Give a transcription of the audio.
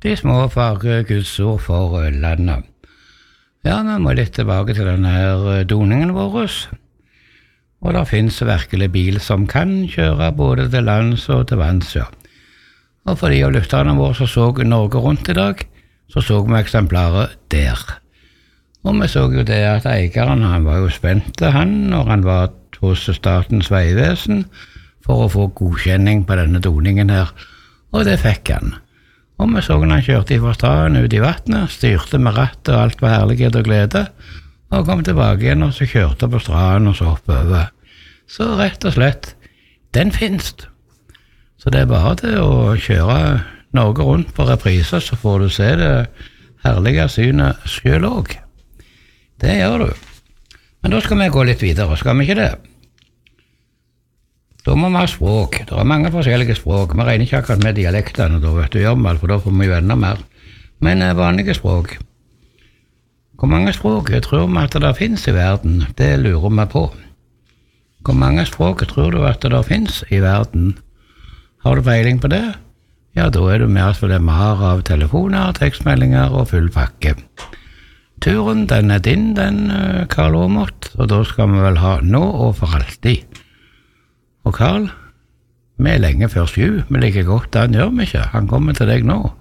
De små fagre gudsord for landet. Ja, vi må litt tilbake til denne her doningen vår. Og det finnes virkelig bil som kan kjøre både til lands og til vanns, ja. Og for de av lytterne våre som så Norge rundt i dag, så vi eksemplaret der. Og vi så jo det at eieren, han var jo spent når han var hos Statens vegvesen for å få godkjenning på denne doningen her, og det fikk han. Og vi så han kjørte fra straden ut i vattnet, styrte med rattet og alt var herlighet og glede, og kom tilbake igjen og så kjørte på straden og så oppover. Så rett og slett, den finnes. Så det bare til å kjøre Norge rundt på repriser, så får du se det herlige synet selv også. Det gjør du. Men da skal vi gå litt videre, skal vi ikke det? Da må vi ha språk. Det er mange forskjellige språk. Vi regner ikke akkurat med dialektene, da vet du, for da får vi jo enda mer. Men vanlige språk. Hvor mange språk tror vi at det finnes i verden? Det lurer vi på. Hvor mange språk tror du at det finnes i verden? Har du peiling på det? Ja, da er du med for det vi har av telefoner, tekstmeldinger og full pakke. Turen, den er din, Karl Aamodt, og da skal vi vel ha nå og for alltid. Og Karl, vi er lenge før 7, vi ligger godt an, gjør vi ikke? Han kommer til deg nå.